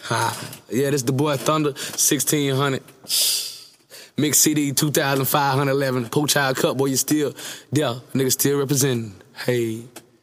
Yeah, this the boy Thunder, 1600. Mix CD 2511. Poach Child Cup, boy, you still there. Nigga still representing. Hey.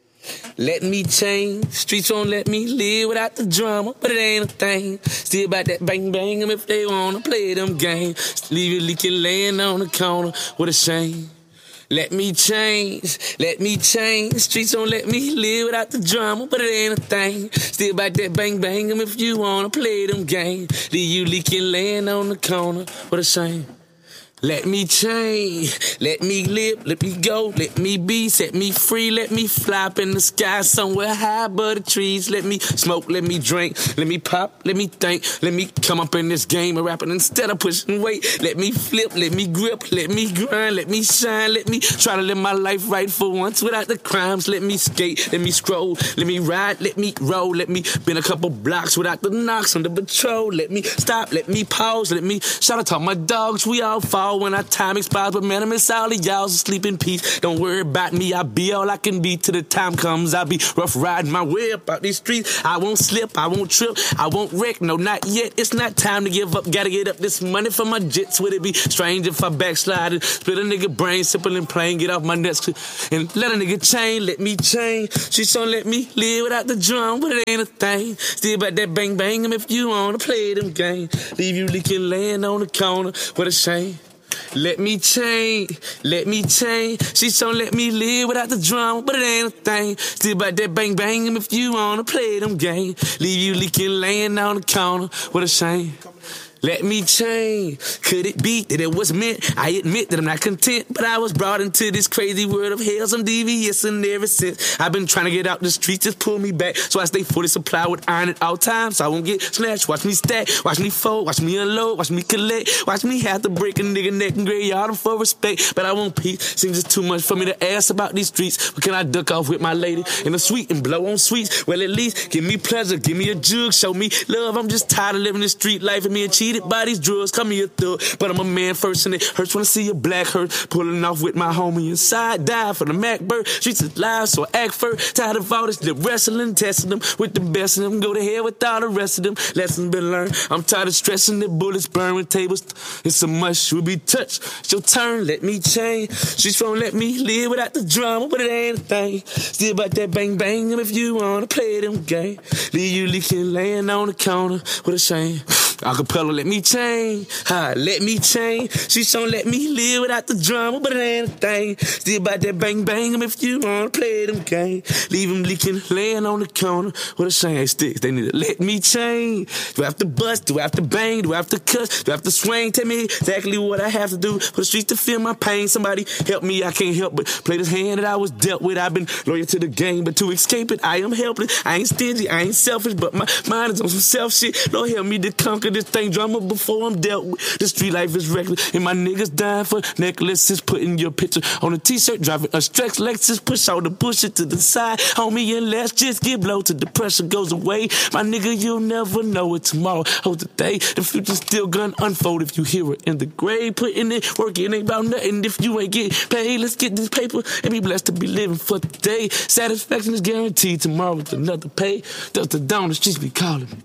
Let me change. Streets won't let me live without the drama, but it ain't a thing. Still about that bang bang them if they wanna play them games. Leave you leaking laying on the corner. What a shame. Let me change, let me change. Streets don't let me live without the drama, but it ain't a thing. Still about that bang bang them if you wanna play them games. Leave you leaking laying on the corner. What a shame. Let me change, let me live, let me go, let me be, set me free, let me fly up in the sky somewhere high above the trees. Let me smoke, let me drink, let me pop, let me think, let me come up in this game of rapping instead of pushing weight. Let me flip, let me grip, let me grind, let me shine, let me try to live my life right for once without the crimes. Let me skate, let me scroll, let me ride, let me roll, let me bend a couple blocks without the knocks on the patrol. Let me stop, let me pause, let me shout out to my dogs, we all fall when our time expires, but man, I miss all of y'all, so sleep in peace. Don't worry about me, I'll be all I can be till the time comes. I'll be rough riding my way up out these streets. I won't slip, I won't trip, I won't wreck, no, not yet. It's not time to give up, gotta get up this money for my jets. Would it be strange if I backslide and split a nigga brain, simple and plain, get off my nuts and let a nigga change, let me change. She's gonna let me live without the drum, but it ain't a thing. Still about that bang bang them if you wanna play them games. Leave you leaking laying on the corner, what a shame. Let me change, let me change. She's gonna let me live without the drama, but it ain't a thing. Still about that bang bang them if you wanna play them games. Leave you leaking laying on the corner, what a shame. Let me change. Could it be that it was meant? I admit that I'm not content, but I was brought into this crazy world of hell. I'm devious, and ever since I've been trying to get out the streets, just pull me back. So I stay fully supplied with iron at all times, so I won't get snatched. Watch me stack, watch me fold, watch me unload, watch me collect, watch me have to break a nigga neck and graveyard him for respect. But I won't peace. Seems just too much for me to ask about these streets. But can I duck off with my lady in the suite and blow on sweets? Well, at least give me pleasure, give me a jug, show me love. I'm just tired of living this street life and being cheated by these drugs. Call me a thug, but I'm a man first, and it hurts when I see a black hurt. Pulling off with my homie inside, die for the Mac bird. Streets is live, so I act first. Tired of all this lip wrestling, testing them with the best of them. Go to hell with all the rest of them. Lessons been learned. I'm tired of stressing the bullets, burning tables. It's a must, you'll be touched. It's your turn, let me change. She's won't let me live without the drama, but it ain't a thing. Still about that bang bang, if you wanna play them game. Leave you leaking laying on the corner, what a shame. Acapella, let me change. Let me change. She's gonna let me live without the drama, but it ain't a thing. Still about that bang bang if you wanna play them game. Leave them leaking, laying on the corner. What a shame. Hey, Sticks, they need to let me change. Do I have to bust? Do I have to bang? Do I have to cuss? Do I have to swing? Tell me exactly what I have to do for the streets to feel my pain. Somebody help me, I can't help but play this hand that I was dealt with. I've been loyal to the game, but to escape it, I am helpless. I ain't stingy, I ain't selfish, but my mind is on some self shit. Lord help me to conquer this thing drama before I'm dealt with. The street life is reckless, and my niggas dying for necklaces. Putting your picture on a t-shirt, driving a Strex Lexus. Push all the bullshit to the side, homie, and let's just get blow till the pressure goes away. My nigga, you'll never know it tomorrow or today. The future's still gonna unfold if you hear it in the grave. Putting in work, it ain't about nothing if you ain't getting paid. Let's get this paper and be blessed to be living for today. Satisfaction is guaranteed, tomorrow with another pay. Does the dawn, the streets be calling me.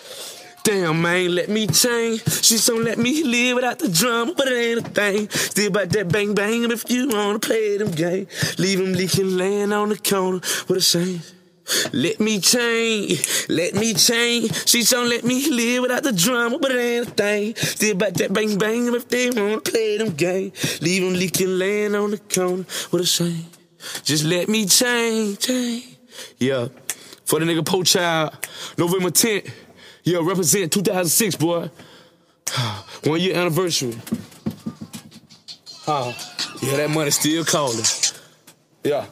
Damn, man, let me change. She's gonna let me live without the drama, but it ain't a thing. Still about that bang bang if you wanna play them game. Leave them leaking, laying on the corner. What a shame. Let me change, let me change. She's gonna let me live without the drama, but it ain't a thing. Still about that bang bang if they wanna play them game. Leave them leaking, laying on the corner. What a shame. Just let me change. Yeah, for the nigga Poach Child, November 10th. Yeah, represent 2006, boy. 1 year anniversary. Yeah, that money still calling. Yeah.